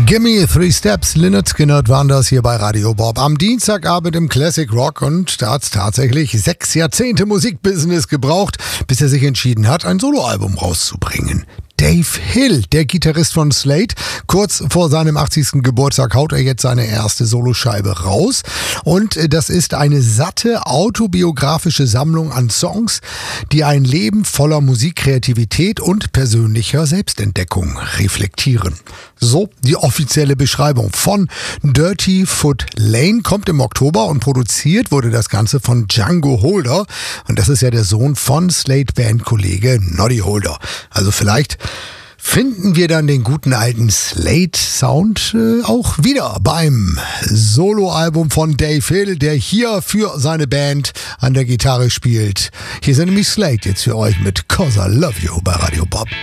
Gimme Three Steps, Lynyrd Skynyrd waren das hier bei Radio Bob. Am Dienstagabend im Classic Rock, und da hat es tatsächlich 6 Jahrzehnte Musikbusiness gebraucht, bis er sich entschieden hat, ein Soloalbum rauszubringen. Dave Hill, der Gitarrist von Slade, kurz vor seinem 80. Geburtstag haut er jetzt seine erste Soloscheibe raus. Und das ist eine satte autobiografische Sammlung an Songs, die ein Leben voller Musikkreativität und persönlicher Selbstentdeckung reflektieren. So die offizielle Beschreibung von Dirty Foot Lane. Kommt im Oktober, und produziert wurde das Ganze von Django Holder. Und das ist ja der Sohn von Slade-Bandkollege Noddy Holder. Also vielleicht finden wir dann den guten alten Slade-Sound auch wieder beim Soloalbum von Dave Hill, der hier für seine Band an der Gitarre spielt. Hier sind nämlich Slade jetzt für euch mit 'Cause I Love You bei Radio Bob.